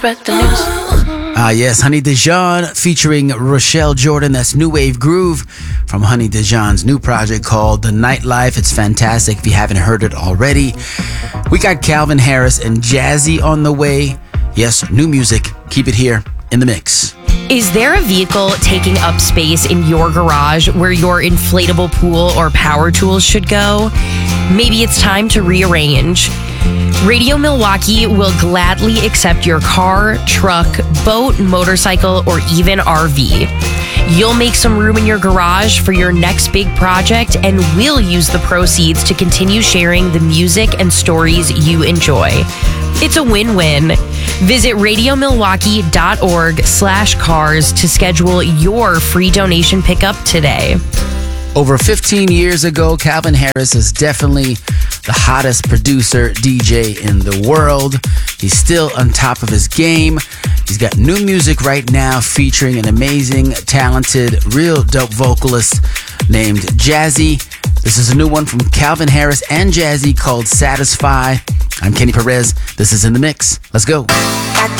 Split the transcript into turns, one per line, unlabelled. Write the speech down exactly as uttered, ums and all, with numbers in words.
spread the news.
Ah, yes, Honey Dijon featuring Rochelle Jordan. That's New Wave Groove from Honey Dijon's new project called The Nightlife. It's fantastic if you haven't heard it already. We got Calvin Harris and Jazzy on the way. Yes, new music. Keep it here in the mix.
Is there a vehicle taking up space in your garage where your inflatable pool or power tools should go? Maybe it's time to rearrange. Radio Milwaukee will gladly accept your car, truck, boat, motorcycle, or even R V. You'll make some room in your garage for your next big project, and we'll use the proceeds to continue sharing the music and stories you enjoy. It's a win-win. Visit radiomilwaukee.org slash cars to schedule your free donation pickup today.
Over fifteen years ago, Calvin Harris is definitely the hottest producer, D J in the world. He's still on top of his game. He's got new music right now featuring an amazing, talented, real dope vocalist named Jazzy. This is a new one from Calvin Harris and Jazzy called Satisfy. I'm Kenny Perez. This is In the Mix. Let's go.
Got